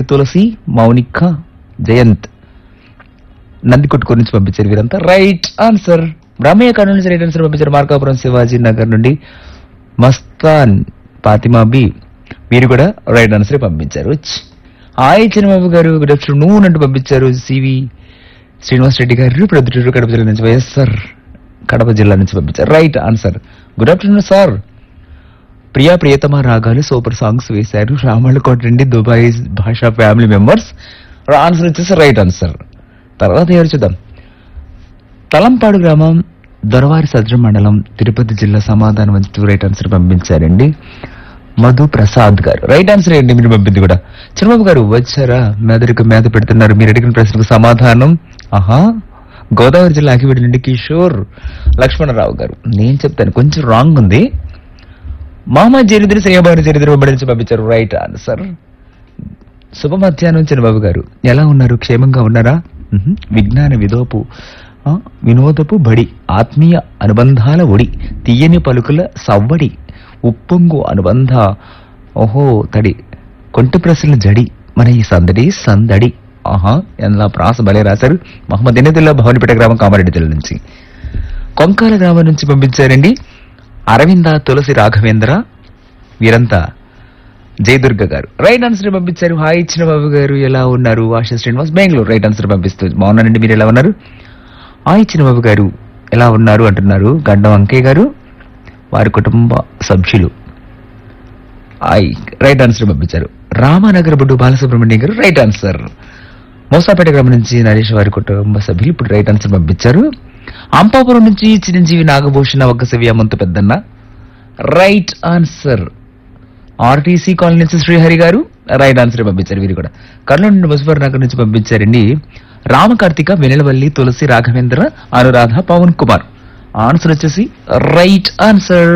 తులసి, మౌనిక, జయంత్ నందికొట్కూరు నుంచి పంపించారు వీరంతా రైట్ ఆన్సర్. బ్రహ్మయ్య కర్నూలు నుంచి రైట్ ఆన్సర్ పంపించారు. మార్కాపురం శివాజీ నగర్ నుండి మస్తాన్ ఫాతిమా బి మీరు కూడా రైట్ ఆన్సర్ పంపించారు. హాయ్ చిన్నబాబు గారు గుడ్ ఆఫ్టర్నూన్ అంటూ పంపించారు. సివి శ్రీనివాస్ రెడ్డి గారు ప్రొద్దుటూరు కడప జిల్లా నుంచి వైఎస్ఆర్ కడప జిల్లా నుంచి పంపించారు right answer. Good afternoon sir. Priya ప్రియతమ రాగాలు సూపర్ సాంగ్స్ వేశారు. రామళ్ళకోట నుండి దుబాయ్ భాషా ఫ్యామిలీ మెంబర్స్ ఆన్సర్ వచ్చేసి రైట్ ఆన్సర్. తర్వాత ఎవరు చూద్దాం. తలంపాడు గ్రామం దొరవారి సద్రం మండలం తిరుపతి జిల్లా సమాధానం అంటూ రైట్ ఆన్సర్ పంపించారండి మధు ప్రసాద్ గారు. రైట్ ఆన్సర్ ఏంటి మీరు పంపింది కూడా. చంద్రబాబు గారు వచ్చారా, మెదడుకు మేత పెడుతున్నారు. మీరు అడిగిన ప్రశ్నకు సమాధానం ఆహా గోదావరి జిల్లా అకివిడి నుండి కిషోర్ లక్ష్మణరావు గారు. నేను చెప్తాను కొంచెం రాంగ్ ఉంది. మామ చరిత్ర శ్రీయబారి చరిత్ర నుంచి పంపించారు రైట్ ఆన్సర్. శుభ మధ్యాహ్నం చంద్రబాబు గారు ఎలా ఉన్నారు, క్షేమంగా ఉన్నారా? విజ్ఞాన వినోదపు బడి, ఆత్మీయ అనుబంధాల ఒడి, తీయని పలుకుల సవ్వడి, ఉప్పొంగు అనుబంధ ఓహో తడి, కొంటి ప్రశ్నల జడి, మన ఈ సందడి ఆహా ఎలా ప్రాస భలే రాశారు. మహమ్మద్ ఎనదుల్లా భవనిపేట గ్రామం కామారెడ్డి జిల్లా నుంచి. కొంకాల గ్రామం నుంచి పంపించారండి అరవింద, తులసి, రాఘవేంద్ర వీరంతా జయదుర్గ గారు రైట్ ఆన్సర్ పంపించారు. హాయ్ ఇచ్చిన బాబు గారు ఎలా ఉన్నారు? ఆశా శ్రీనివాస్ బెంగళూరు రైట్ ఆన్సర్ పంపిస్తూ బాగున్నానండి. మీరు ఎలా ఉన్నారు? హాయ్ ఇచ్చిన బాబు గారు ఎలా ఉన్నారు అంటున్నారు గడ్డం అంకయ్య గారు వారి కుటుంబ సభ్యులు. రైట్ ఆన్సర్ పంపించారు. రామానగర్ బుడ్డు బాలసుబ్రహ్మణ్యం గారు రైట్ ఆన్సర్. మోసాపేట గ్రామం నుంచి నరేష్ వారి కుటుంబ సభ్యులు ఇప్పుడు రైట్ ఆన్సర్ పంపించారు. అంపాపురం నుంచి చిరంజీవి, నాగభూషణ, ఒక్కసవి, అమంతు పెద్దన్న రైట్ ఆన్సర్. ఆర్టీసీ కాలనీ నుంచి శ్రీహరి గారు రైట్ ఆన్సర్ పంపించారు. వీరు కూడా కర్నూలు నుండి ముజఫర్ నగర్ నుంచి పంపించారండి రామకార్తిక, వెనెలవల్లి, తులసి, రాఘవేంద్ర, అనురాధ, పవన్ కుమార్ ఆన్సర్ వచ్చేసి రైట్ ఆన్సర్.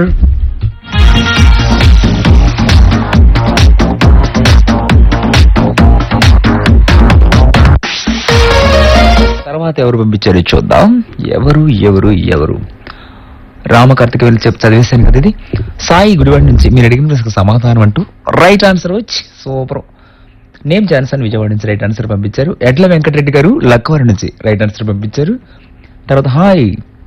తర్వాత ఎవరు పంపించారు చూద్దాం. ఎవరు ఎవరు ఎవరు రామకార్తిక వెళ్ళి చదివేశాను కదా ఇది. సాయి గుడివాడ నుంచి మీరు అడిగిన సమాధానం అంటూ రైట్ ఆన్సర్ వచ్చి సూపర్. నేమ్ జాన్సన్ విజయవాడ నుంచి రైట్ ఆన్సర్ పంపించారు. ఎడ్ల వెంకటరెడ్డి గారు లక్కవరం నుంచి రైట్ ఆన్సర్ పంపించారు. తర్వాత హాయ్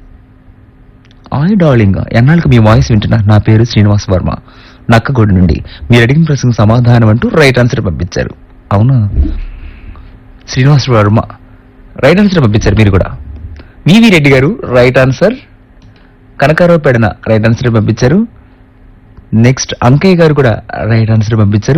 డార్లింగ్ ఎన్నాళ్ళకి మీ వాయిస్ వింటున్నా, నా పేరు శ్రీనివాస్ వర్మ నక్కగూడి నుండి మీరు అడిగిన ప్రశ్నకు సమాధానం అంటూ రైట్ ఆన్సర్ పంపించారు. అవునా శ్రీనివాస్ వర్మ రైట్ ఆన్సర్ పంపించారు. మీరు కూడా వివి రెడ్డి గారు right answer. Kanakarao Pedana right answer పంపించారు. నెక్స్ట్ అంకయ్య గారు కూడా రైట్ ఆన్సర్ పంపించారు.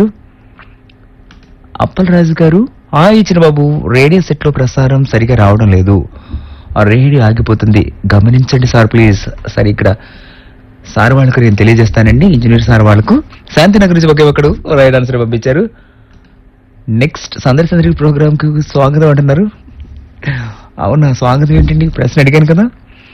అప్పల్ రాజు గారు హాయ్ ఇచ్చిన బాబు రేడియో సెట్ లో ప్రసారం సరిగా రావడం లేదు, ఆ రేడియో ఆగిపోతుంది గమనించండి సార్ ప్లీజ్. సరే ఇక్కడ సార్ వాళ్ళకు నేను తెలియజేస్తానండి, ఇంజనీర్ సార్ వాళ్ళకు. శాంతినగర్ నుంచి ఒకే ఒకడు రైట్ ఆన్సర్ పంపించారు. నెక్స్ట్ సందడి ప్రోగ్రామ్ కు స్వాగతం అంటున్నారు. అవునా స్వాగతం ఏంటండి, ప్రశ్న అడిగాను కదా.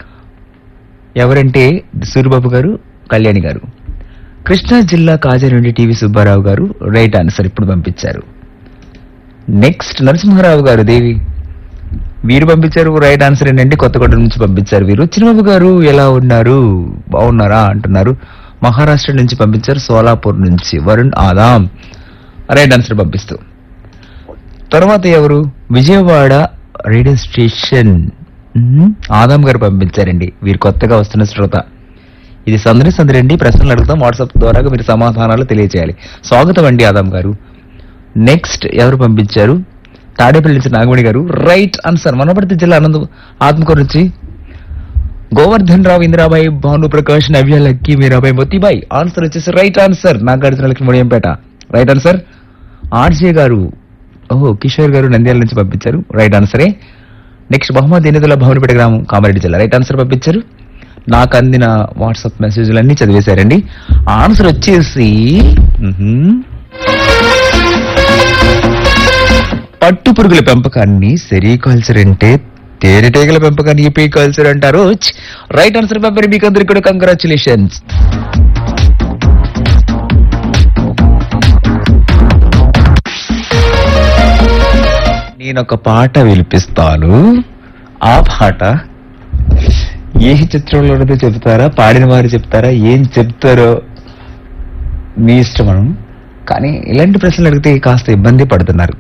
ఎవరంటే సూర్యబాబు గారు, కళ్యాణి గారు. కృష్ణా జిల్లా కాజా నుండి టీవీ సుబ్బారావు గారు రైట్ ఆన్సర్ ఇప్పుడు పంపించారు. నెక్స్ట్ నరసింహారావు గారు దేవి వీరు పంపించారు రైట్ ఆన్సర్ ఏంటంటే కొత్తగూడ నుంచి పంపించారు వీరు. చిన్నబాబు గారు ఎలా ఉన్నారు, బాగున్నారా అంటున్నారు. మహారాష్ట్ర నుంచి పంపించారు. సోలాపూర్ నుంచి వరుణ్ ఆదాం రైట్ ఆన్సర్ పంపిస్తూ. తర్వాత ఎవరు విజయవాడ రేడియో స్టేషన్ ఆదాం గారు పంపించారండి. వీరు కొత్తగా వస్తున్న శ్రోత. ఇది సందడి అండి. ప్రశ్నలు అడుగుతాం వాట్సాప్ ద్వారా మీరు సమాధానాలు తెలియజేయాలి. స్వాగతం అండి ఆదాం గారు. నెక్స్ట్ ఎవరు పంపించారు? తాడేపల్లి నుంచి నాగమణి గారు రైట్ ఆన్సర్. వనపర్తి జిల్లా ఆత్మకూరు నుంచి గోవర్ధన్ రావు, ఇందిరాబాయి, భానుప్రకాష్, నవ్య, లక్కీ, మీరాబాయి, మొత్తిబాయి ఆన్సర్ వచ్చేసి right answer. Nagarjuna Lakshmi Mudiyampeta right answer. RJ గారు కిషోర్ గారు నంద్యాల నుంచి పంపించారు రైట్ ఆన్సరే. నెక్స్ట్ మహమ్మద్ ఎనదుల్లా భవనిపేట గ్రామం కామారెడ్డి జిల్లా రైట్ ఆన్సర్ పంపించారు. నాకు అందిన వాట్సాప్ మెసేజ్లన్నీ చదివేశారండి. ఆన్సర్ వచ్చేసి పట్టు పురుగుల పెంపకాన్ని సెరికల్చర్ అంటే తేనెటీగల పెంపకాన్ని ఈపీకల్చర్ అంటారు. రైట్ ఆన్సర్ పంపారు. మీకు అందరికి కూడా కంగ్రాచులేషన్స్. నేనొక పాట వినిపిస్తాను. ఆ పాట ఏ చిత్రంలో ఉన్నదో చెప్తారా, పాడిన వారు చెప్తారా, ఏం చెప్తారో మీ ఇష్టం. కానీ ఇలాంటి ప్రశ్నలు అడిగితే కాస్త ఇబ్బంది పడుతున్నారు.